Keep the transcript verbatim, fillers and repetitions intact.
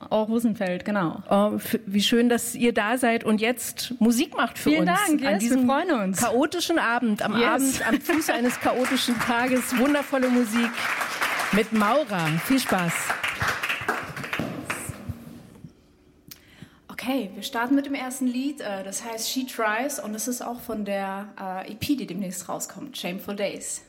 Au Rosenfeld, genau. Oh, wie schön, dass ihr da seid und jetzt Musik macht für Vielen uns. Dank, yes, an diesem wir freuen uns. chaotischen Abend, am Yes. Abend, am Fuße eines chaotischen Tages. Wundervolle Musik mit Maura. Viel Spaß. Okay, wir starten mit dem ersten Lied. Das heißt She Tries und es ist auch von der E P, die demnächst rauskommt, Shameful Days.